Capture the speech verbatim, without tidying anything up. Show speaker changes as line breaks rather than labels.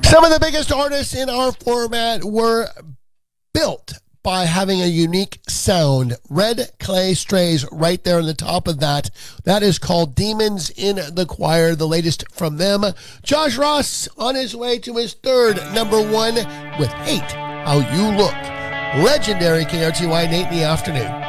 Some of the biggest artists in our format were built by having a unique sound. Red Clay Strays right there on the top of that. That is called Demons in the Choir, the latest from them. Josh Ross on his way to his third number one with Hate How You Look. Legendary K R T Y, Nate in the afternoon.